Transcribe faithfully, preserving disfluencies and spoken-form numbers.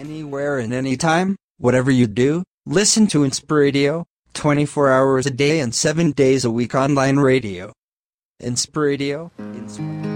anywhere and anytime, whatever you do, listen to Inspiradio, twenty-four hours a day and seven days a week online radio. Inspiradio. Inspiradio.